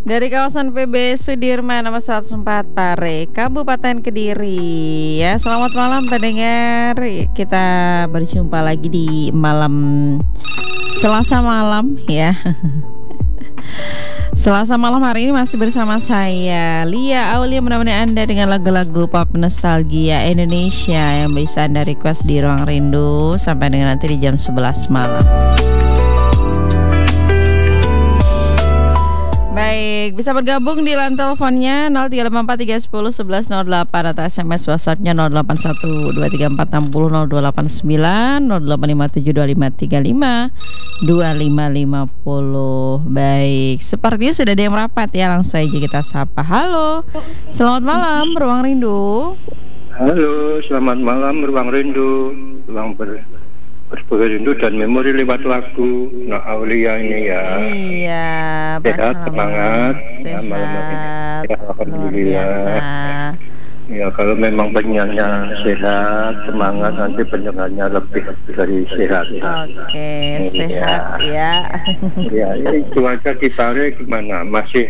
Dari kawasan PB Sudirman nomor 104 Pare, Kabupaten Kediri. Ya, selamat malam pendengar. Kita berjumpa lagi di malam Selasa malam ya. Selasa malam hari ini masih bersama saya Lia Aulia menemani Anda dengan lagu-lagu pop nostalgia Indonesia yang bisa Anda request di Ruang Rindu sampai dengan nanti di jam 11 malam. Baik, bisa bergabung di line teleponnya 0384311108 atau SMS WhatsApp-nya 081234600289 085725352550. Baik, sepertinya sudah ada yang merapat ya, langsung saja kita sapa. Halo, selamat malam Ruang Rindu. Halo, selamat malam Ruang Rindu. Ruang Rindu dan memori lewat lagu Nah Aulia ini ya. Iya, sehat, semangat. Sehat, ya, malam ini. Ya, alhamdulillah. Ya, kalau memang penyanyinya sehat, semangat, nanti penyanyinya lebih dari sehat. Oke, sehat ya. Ya, ini cuaca di Pare gimana? Masih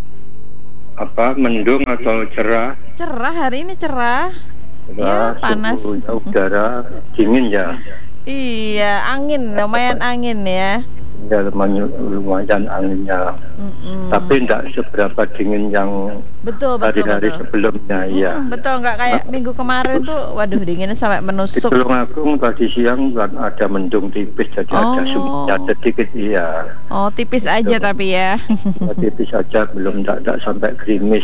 mendung atau cerah? Cerah, hari ini cerah. Ya, panas. Udara dingin ya. Iya, angin, lumayan angin ya. Ya, lumayan anginnya. Tapi tidak seberapa dingin yang hari-hari sebelumnya ya. Betul, nggak kayak minggu kemarin tuh, waduh dinginnya sampai menusuk. Di Tulungagung tadi siang ada mendung tipis, jadi ada suhunya sedikit iya. Oh, tipis aja tapi ya. Tipis aja, belum tidak sampai gerimis.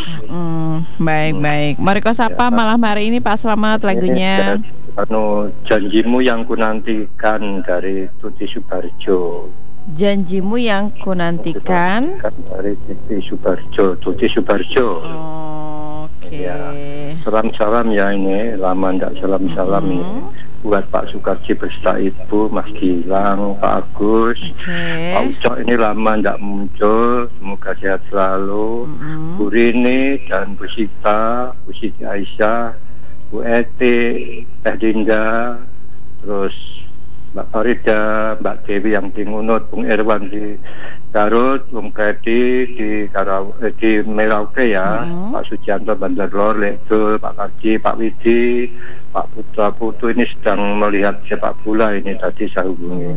Baik. Mari kau sapa malam hari ini Pak Slamet lagunya. Janjimu yang kunantikan dari Tuti Subarjo. Janjimu yang kunantikan dari Tuti Subarjo. Oke. Ya. Salam-salam ya ini, lama ndak salam-salam ini. Buat Pak Sukarji beserta Ibu, Mas Gilang, Pak Agus, Pak Ucok ini lama ndak muncul. Semoga sehat selalu. Bu Rini dan Bu Sita, Bu Siti Aisyah, Bu Eti, Teh Dinda, terus Mbak Farida, Mbak Dewi yang di Ngunut, Bung Irwan di Garut, Bung Kedi di Merauke ya, Pak Sujianto Banjarlor, Lekdul, Pak Kaji, Pak Widi, Pak Putra Putu ini sedang melihat sepak bola ini tadi saya hubungi.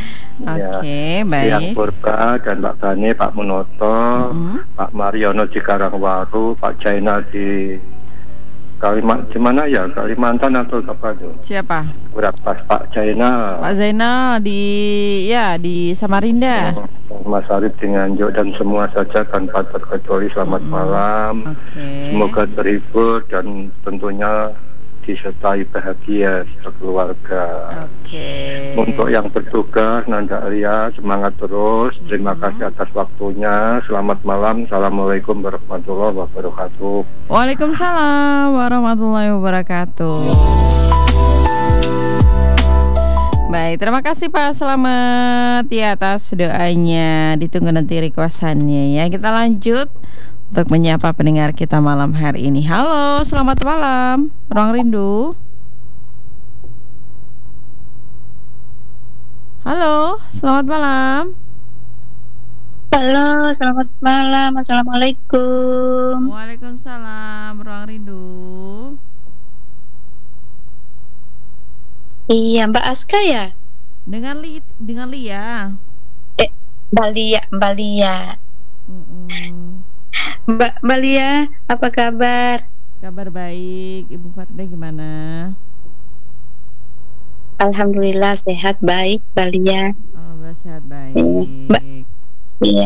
Oke, baik. Yang Purba dan Pak Bani, Pak Munoto, Pak Mariono di Karangwaru, Pak Jainal di Kalimantan atau apa itu? Siapa? Berapa Pak Jainal? Pak Zainal di Samarinda. Mas Arif dengan Jok dan semua saja tanpa terkecuali selamat malam. Semoga terhibur dan tentunya disertai bahagia sekeluarga. Untuk yang bertugas Nanda Arya, semangat terus. Terima kasih atas waktunya. Selamat malam. Assalamualaikum warahmatullahi wabarakatuh. Waalaikumsalam warahmatullahi wabarakatuh. Baik, terima kasih Pak Slamet ya atas doanya. Ditunggu nanti requestannya ya. Kita lanjut untuk menyapa pendengar kita malam hari ini. Halo, selamat malam Ruang Rindu. Halo, selamat malam. Halo, selamat malam. Assalamualaikum. Waalaikumsalam Ruang Rindu. Iya, Mbak Aska ya? Dengan Lia. Mbak Lia. Mbak Lia, apa kabar? Kabar baik. Ibu Farda gimana? Alhamdulillah sehat baik, Mbak Lia. Alhamdulillah sehat baik. Iya.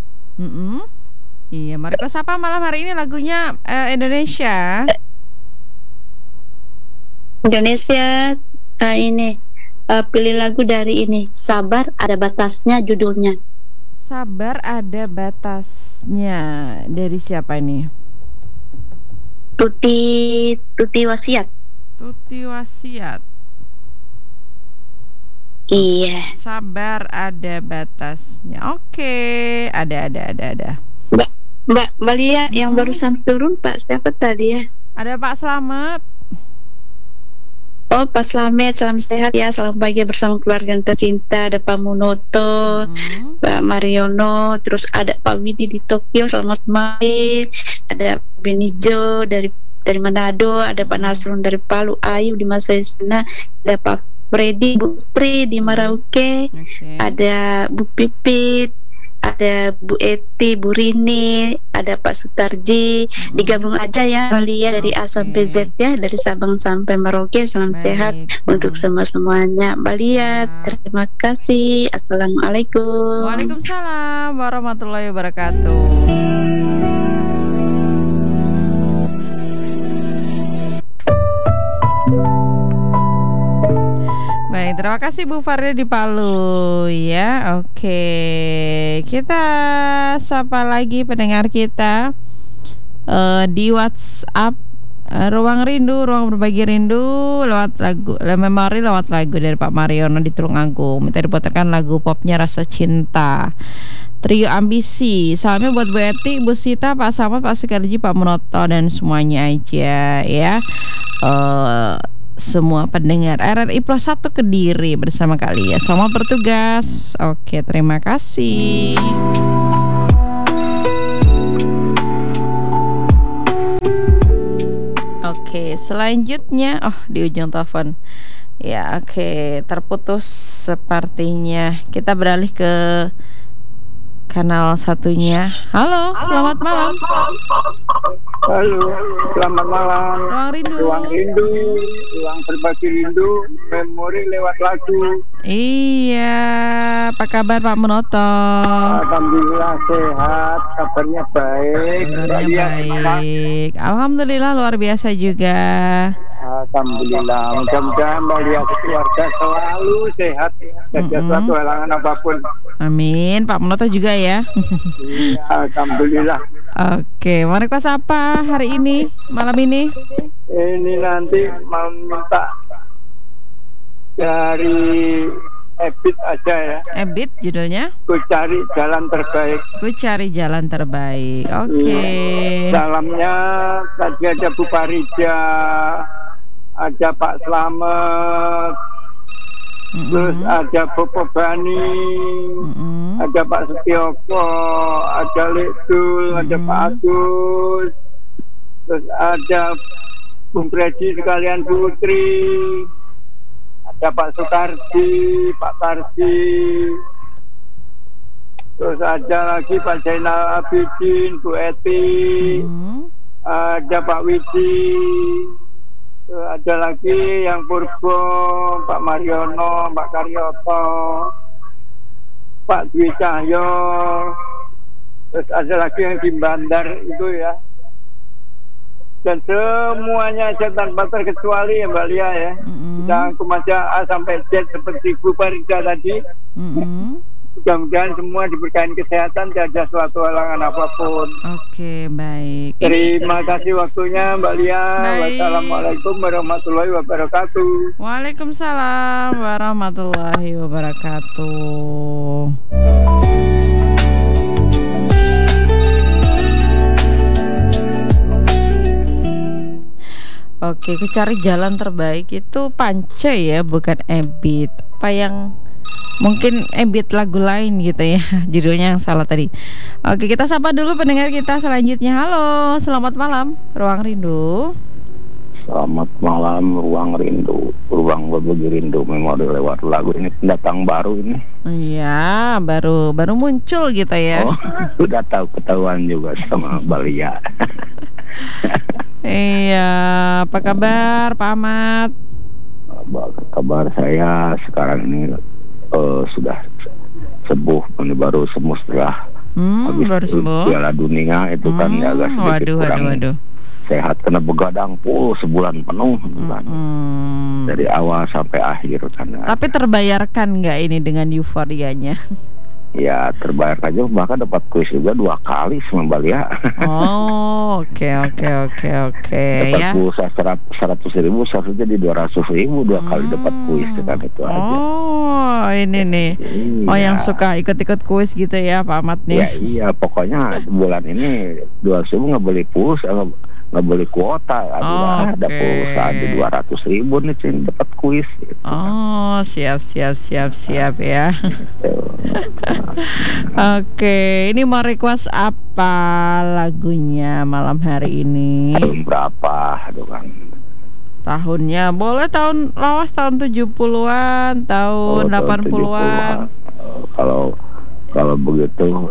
Iya, mari kau sapa malam hari ini lagunya Indonesia. Pilih lagu dari ini. Sabar ada batasnya judulnya. Sabar ada batasnya. Dari siapa ini? Tuti Wasiat. Tuti Wasiat. Iya. Sabar ada batasnya. Oke, ada. Mbak Lia yang barusan turun Pak siapa tadi ya? Ada Pak Slamet. Oh, Pak Slamet, salam sehat ya, salam bahagia bersama keluarga yang tercinta. Ada Pak Munoto, Pak Mariono, terus ada Pak Widi di Tokyo, selamat malam. Ada Benijo dari Manado, ada Pak Nasrun dari Palu, Ayu di Massachusetts, ada Pak Freddy, Bu Pri di Merauke, ada Bu Pipit, ada Bu Eti, Bu Rini, ada Pak Sutarji. Digabung aja ya Balia dari A sampai Z ya, dari Sabang sampai Merauke. Salam sehat untuk semuanya Balia. Terima kasih. Assalamualaikum. Waalaikumsalam warahmatullahi wabarakatuh. Baik, terima kasih Bu Farida di Palu ya. Oke, kita sapa lagi pendengar kita di WhatsApp Ruang Rindu, Ruang Berbagi Rindu lewat lagu memori lewat lagu dari Pak Mariono di Tulungagung. Minta diputarkan lagu popnya Rasa Cinta. Trio Ambisi. Salamnya buat Bu Eti, Bu Sita, Pak Samad, Pak Sukarji, Pak Munoto dan semuanya aja ya. Semua pendengar RRI Plus 1 Kediri bersama kalian. Selamat bertugas. Oke, terima kasih. Oke, selanjutnya di ujung telepon. Ya, oke, terputus sepertinya. Kita beralih ke kanal satunya. Halo, selamat malam. Halo, selamat malam. Ruang Rindu. Ruang Rindu, Ruang Berbagi Rindu, memori lewat lagu. Iya, apa kabar Pak Munoto? Alhamdulillah sehat, kabarnya baik. Kabarnya baik. Alhamdulillah luar biasa juga. Alhamdulillah, mudah-mudahan Mbak Lia keluarga selalu sehat, tidak suatu halangan apapun. Amin, Pak Munoto juga ya. Iya, alhamdulillah. Oke, mau request apa hari ini, malam ini? Ini nanti mau minta dari Ebit aja ya. Ebit judulnya? Ku cari jalan terbaik. Ku cari jalan terbaik. Oke. Salamnya tadi ada Bu Parija, ada Pak Slamet, terus ada Bopo Bani, ada Pak Setioko, ada Lekdul, ada Pak Agus, terus ada Bung Freddy sekalian Putri, ada Pak Sukarji, Pak Tarji, terus ada lagi Pak Zainal Abidin, Bu Eti, ada Pak Widi, ada lagi yang Purbo, Pak Mariono, Pak Karyoto, Pak Dwi Cahyo, terus ada lagi yang di Bandar itu ya. Dan semuanya aja tanpa terkecuali ya Mbak Lia ya. Kita aja A sampai Z seperti Bu Farida tadi. Mudah-mudahan semua diberkahi kesehatan, tidak ada suatu halangan apapun. Oke, baik. Terima kasih waktunya Mbak Lia. Wassalamualaikum warahmatullahi wabarakatuh. Waalaikumsalam warahmatullahi wabarakatuh. Oke, aku cari jalan terbaik itu Pance ya, bukan Ebit. Apa yang mungkin Ebit lagu lain gitu ya, judulnya yang salah tadi. Oke, kita sapa dulu pendengar kita selanjutnya. Halo, selamat malam Ruang Rindu. Selamat malam Ruang Rindu, Ruang Berbagi Rindu, memori lewat lagu. Ini pendatang baru ini. Iya, baru muncul gitu ya. Oh, udah tahu ketahuan juga sama Balia. Iya, apa kabar Pak Ahmad? Kabar saya sekarang ini sudah sembuh, ini baru sembuh setelah habis baru sembuh. Piala Dunia itu kan ya agak sedikit kurang sehat karena begadang sebulan penuh kan. Dari awal sampai akhir kan. Tapi terbayarkan nggak ini dengan euforianya? Ya terbayar aja, bahkan dapat kuis juga 2 kali sama Balia. Oh, oke. Dapat pulsa 100.000, seharusnya di 200.000 2 kali dapat kuis kan itu aja. Oh, ini nih. Iya. Oh, yang suka ikut-ikut kuis gitu ya Pak Ahmad nih. Ya iya, pokoknya bulan ini 200.000 nggak beli pulsa, nggak beli kuota. Ada pulsa ada 200.000 nih Cing, dapat kuis gitu. Oh, siap ya. Oke, ini mau request apa lagunya malam hari ini? Tahun berapa aduh kan? Tahunnya boleh tahun lawas, tahun 70-an, tahun 80-an. Kalau begitu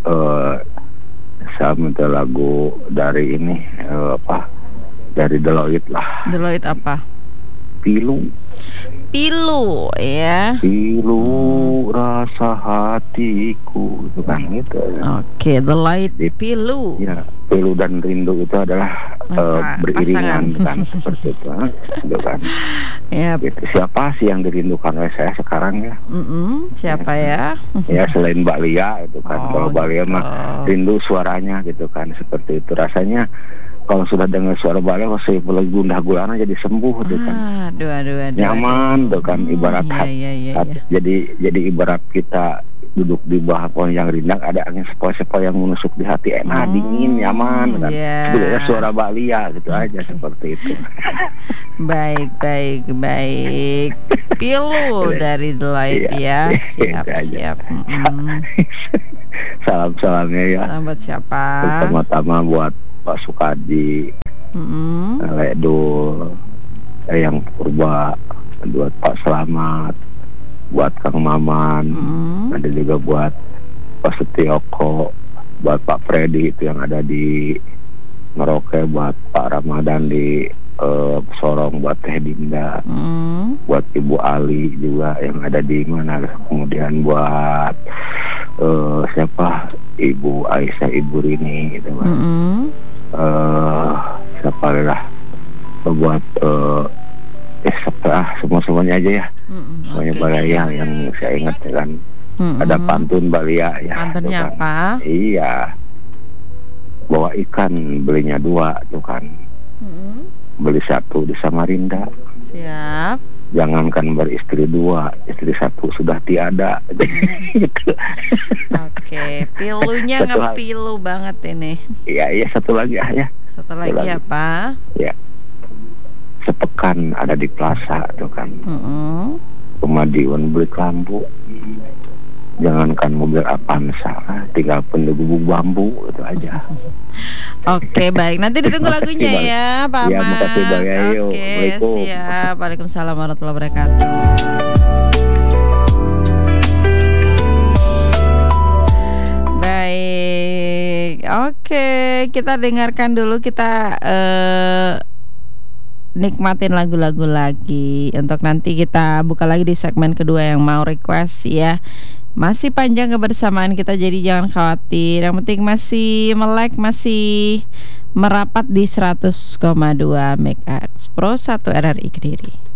saya minta lagu dari ini dari Deloitte lah. Deloitte apa? Pilu ya. Pilu rasa hatiku itu kan gitu. Oke, Deloitte Pilu. Ya, pilu dan rindu itu adalah beriringan kan seperti itu kan. Yep. Gitu. Siapa sih yang dirindukan oleh saya sekarang ya? Siapa ya? Ya selain Mbak Lia itu kan. Kalau Mbak Lia mah rindu suaranya gitu kan, seperti itu rasanya. Kalau sudah dengar suara Mbak Lia masih lagi gundah gulana jadi sembuh gitu kan. Aduh. Nyaman tuh kan, ibarat jadi ibarat kita duduk di bawah pohon yang rindang, ada angin sepoi-sepoi yang menusuk di hati, enak, dingin, nyaman kan. Itu suara Mbak Lia gitu aja seperti itu. Baik. Pilu dari Deloitte ya. Siap. Salam-salamnya ya. Salam buat siapa? Pertama-tama buat Pak Sukadi, Ledul, yang Purba, buat Pak Selamat, buat Kang Maman, ada juga buat Pak Setioko, buat Pak Freddy itu yang ada di Merauke, buat Pak Ramadan di Sorong, buat Teh Dinda, buat Ibu Ali juga yang ada di mana, kemudian buat siapa, Ibu Aisyah, Ibu Rini gitu kan. Siapa lah buat semuanya aja ya. Semuanya Balia yang saya ingat kan. Ada pantun Balia ya. Pantunnya kan. apa? Iya. Bawa ikan belinya 2 tuh kan. Beli 1 di Samarinda. Siap. Jangankan beristri 2, istri 1 sudah tiada. Gitu. Oke, pilunya ngepilu banget ini. Iya, satu lagi ya. Satu lagi apa? Ya. Sepekan ada di plaza tuh kan. Kemadiun beli kelambu. Jangankan mobil Avanza, tinggal pendegubuk bambu itu aja. Oke, baik. Nanti ditunggu lagunya ya, Pak Ahmad. Ya, makasih banyak. Oke, siap. Waalaikumsalam warahmatullahi wabarakatuh. Baik. Oke, kita dengarkan dulu, kita nikmatin lagu-lagu lagi. Untuk nanti kita buka lagi di segmen kedua yang mau request ya. Masih panjang kebersamaan kita, jadi jangan khawatir. Yang penting masih melek, masih merapat di 100,2 MHz Pro 1 RRI Kediri.